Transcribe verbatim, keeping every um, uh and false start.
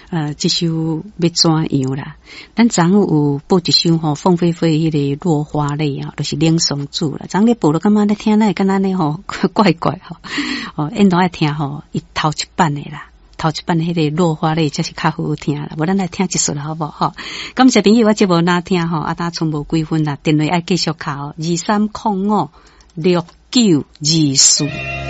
呃，这首要怎样啦？咱昨有播一首吼，凤飞飞迄个落花泪啊，就是冷松子啦。昨日播了，感觉咧听那敢那呢吼，怪怪吼。哦，因都爱听吼，伊头一版的啦。头一版迄个落花泪才是较好听啦，无咱来听一首啦，好不好？感谢朋友，我节目哪听吼，啊，打剩无几分啦，电话爱继续敲二三零五六九二四。